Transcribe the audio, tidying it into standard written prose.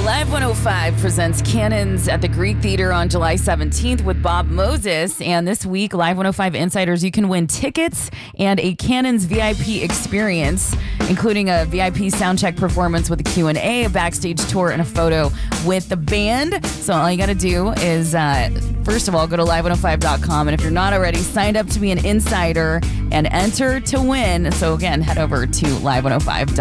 Live 105 presents Cannons at the Greek Theater on July 17th with Bob Moses. And this week, Live 105 Insiders, you can win tickets and a Cannons VIP experience, including a VIP soundcheck performance with a Q&A, a backstage tour, and a photo with the band. So all you got to do is, first of all, go to live105.com. And if you're not already, signed up to be an insider and enter to win. So again, head over to live105.com.